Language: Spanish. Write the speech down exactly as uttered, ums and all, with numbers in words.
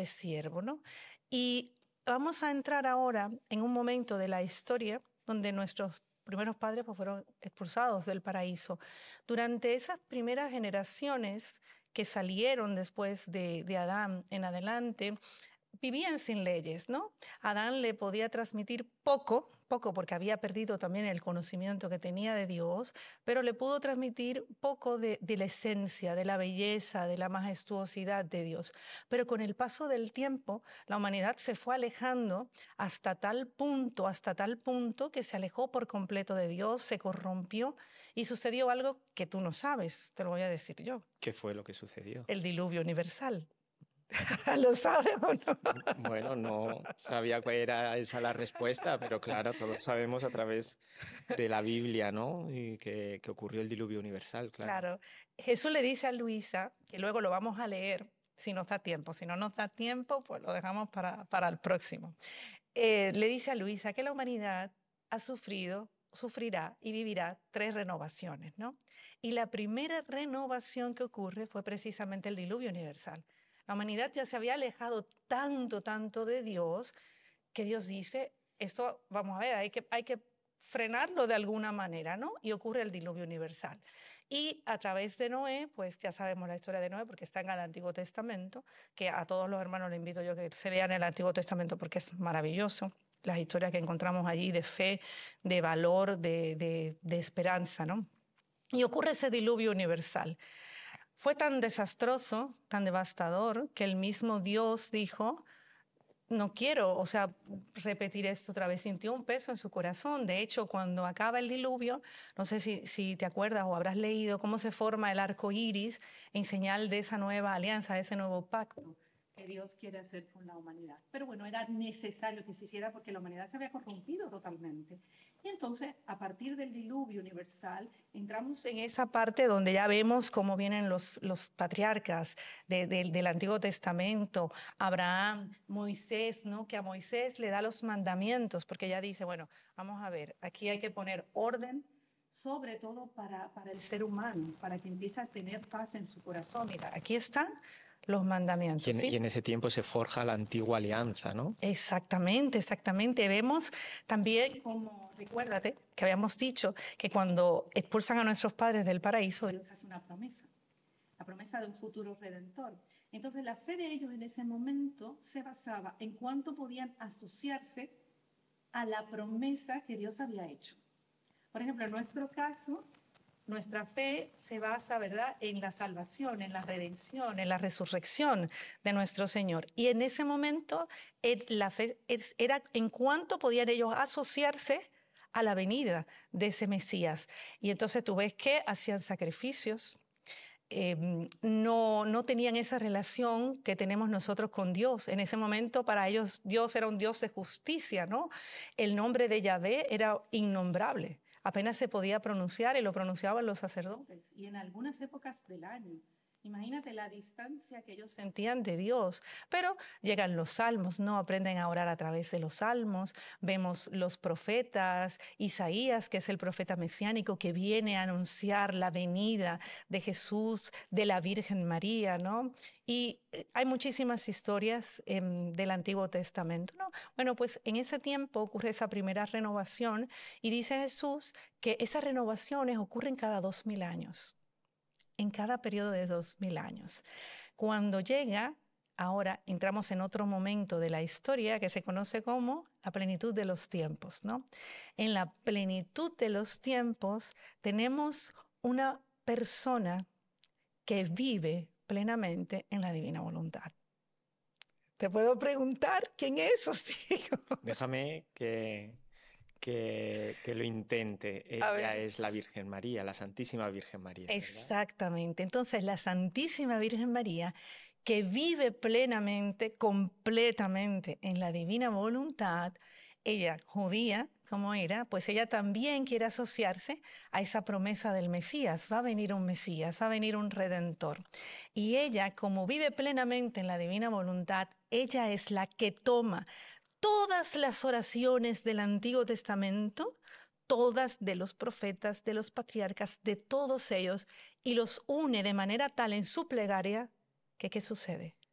de siervo, ¿no? Y vamos a entrar ahora en un momento de la historia donde nuestros primeros padres pues, fueron expulsados del paraíso. Durante esas primeras generaciones que salieron después de, de Adán en adelante, vivían sin leyes, ¿no? Adán le podía transmitir poco, poco porque había perdido también el conocimiento que tenía de Dios, pero le pudo transmitir poco de, de la esencia, de la belleza, de la majestuosidad de Dios. Pero con el paso del tiempo, la humanidad se fue alejando hasta tal punto, hasta tal punto que se alejó por completo de Dios, se corrompió y sucedió algo que tú no sabes, te lo voy a decir yo. ¿Qué fue lo que sucedió? El diluvio universal. ¿Lo sabes o no? Bueno, no sabía cuál era esa la respuesta, pero claro, todos sabemos a través de la Biblia, ¿no? Y que, que ocurrió el diluvio universal, claro. Claro, Jesús le dice a Luisa, que luego lo vamos a leer si nos da tiempo, si no nos da tiempo, pues lo dejamos para, para el próximo. Eh, le dice a Luisa que la humanidad ha sufrido, sufrirá y vivirá tres renovaciones, ¿no? Y la primera renovación que ocurre fue precisamente el diluvio universal. La humanidad ya se había alejado tanto, tanto de Dios, que Dios dice, esto, vamos a ver, hay que, hay que frenarlo de alguna manera, ¿no? Y ocurre el diluvio universal. Y a través de Noé, pues ya sabemos la historia de Noé porque está en el Antiguo Testamento, que a todos los hermanos les invito yo que se lean el Antiguo Testamento porque es maravilloso. Las historias que encontramos allí de fe, de valor, de, de, de esperanza, ¿no? Y ocurre ese diluvio universal. Fue tan desastroso, tan devastador, que el mismo Dios dijo, no quiero, o sea, repetir esto otra vez. Sintió un peso en su corazón. De hecho, cuando acaba el diluvio, no sé si, si te acuerdas o habrás leído cómo se forma el arco iris en señal de esa nueva alianza, de ese nuevo pacto que Dios quiere hacer con la humanidad. Pero bueno, era necesario que se hiciera porque la humanidad se había corrompido totalmente. Y entonces, a partir del diluvio universal, entramos en esa parte donde ya vemos cómo vienen los, los patriarcas de, de, del Antiguo Testamento, Abraham, Moisés, ¿no? Que a Moisés le da los mandamientos, porque ya dice, bueno, vamos a ver, aquí hay que poner orden, sobre todo para, para el ser humano, para que empiece a tener paz en su corazón. Mira, aquí están los Y mandamientos, en, y ¿sí? en ese tiempo se forja la antigua alianza, ¿no? Exactamente, exactamente. Vemos también como, recuérdate, que habíamos dicho que cuando expulsan a nuestros padres del paraíso, Dios hace una promesa, la promesa de un futuro redentor. Entonces la fe de ellos en ese momento se basaba en cuánto podían asociarse a la promesa que Dios había hecho. Por ejemplo, en nuestro caso, nuestra fe se basa, ¿verdad?, en la salvación, en la redención, en la resurrección de nuestro Señor. Y en ese momento, la fe era en cuánto podían ellos asociarse a la venida de ese Mesías. Y entonces tú ves que hacían sacrificios, eh, no, no tenían esa relación que tenemos nosotros con Dios. En ese momento para ellos Dios era un Dios de justicia, ¿no? El nombre de Yahvé era innombrable. Apenas se podía pronunciar y lo pronunciaban los sacerdotes. Y en algunas épocas del año. Imagínate la distancia que ellos sentían de Dios. Pero llegan los salmos, ¿no? Aprenden a orar a través de los salmos. Vemos los profetas, Isaías, que es el profeta mesiánico que viene a anunciar la venida de Jesús, de la Virgen María, ¿no? Y hay muchísimas historias eh, del Antiguo Testamento, ¿no? Bueno, pues en ese tiempo ocurre esa primera renovación y dice Jesús que esas renovaciones ocurren cada dos mil años, en cada periodo de dos mil años. Cuando llega, ahora entramos en otro momento de la historia que se conoce como la plenitud de los tiempos, ¿no? En la plenitud de los tiempos tenemos una persona que vive plenamente en la divina voluntad. Te puedo preguntar quién es, Osigo. Déjame que, que, que lo intente. A Ella ver. es la Virgen María, la Santísima Virgen María, ¿verdad? Exactamente. Entonces, la Santísima Virgen María, que vive plenamente, completamente en la divina voluntad, ella, judía como era, pues ella también quiere asociarse a esa promesa del Mesías. Va a venir un Mesías, va a venir un Redentor. Y ella, como vive plenamente en la divina voluntad, ella es la que toma todas las oraciones del Antiguo Testamento, todas de los profetas, de los patriarcas, de todos ellos, y los une de manera tal en su plegaria que ¿qué sucede?